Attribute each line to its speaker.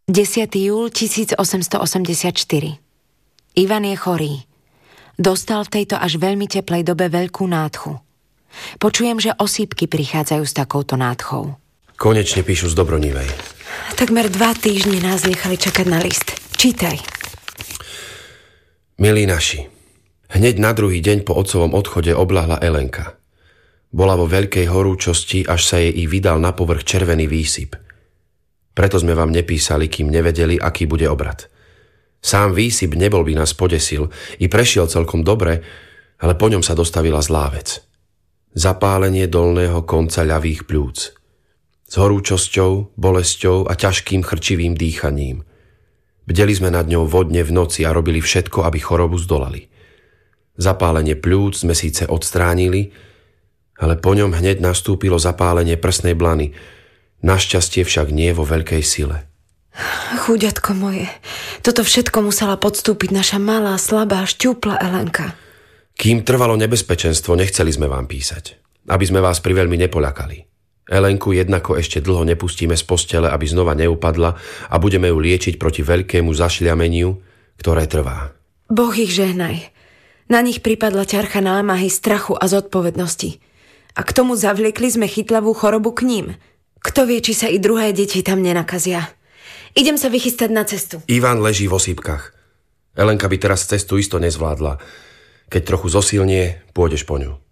Speaker 1: 10. júl 1884. Ivan je chorý. Dostal v tejto až veľmi teplej dobe veľkú nádchu. Počujem, že osýpky prichádzajú s takouto nádchou.
Speaker 2: Konečne píšu z Dobronivej.
Speaker 1: Takmer 2 týždne nás nechali čakať na list. Čítaj.
Speaker 2: Milí naši, hneď na druhý deň po otcovom odchode obľahla Elenka. Bola vo veľkej horúčosti, až sa jej vydal na povrch červený výsyp. Preto sme vám nepísali, kým nevedeli, aký bude obrad. Sám výsyp nebol by nás podesil, i prešiel celkom dobre, ale po ňom sa dostavila zlá vec. Zapálenie dolného konca ľavých pľúc. S horúčosťou, bolesťou a ťažkým chrčivým dýchaním. Bdeli sme nad ňou vodne v noci a robili všetko, aby chorobu zdolali. Zapálenie pľúc sme síce odstránili, ale po ňom hneď nastúpilo zapálenie prsnej blany, našťastie však nie vo veľkej sile.
Speaker 1: Chúďatko moje, toto všetko musela podstúpiť naša malá, slabá, šťúpla Elenka.
Speaker 2: Kým trvalo nebezpečenstvo, nechceli sme vám písať, aby sme vás priveľmi nepoľakali. Elenku jednako ešte dlho nepustíme z postele, aby znova neupadla a budeme ju liečiť proti veľkému zašľameniu, ktoré trvá.
Speaker 1: Boh ich žehnaj. Na nich pripadla ťarcha námahy, strachu a zodpovednosti. A k tomu zavliekli sme chytlavú chorobu k ním. Kto vie, či sa i druhé deti tam nenakazia. Idem sa vychystať na cestu.
Speaker 2: Ivan leží v osýpkach. Elenka by teraz cestu isto nezvládla. Keď trochu zosilnie, pôjdeš po ňu.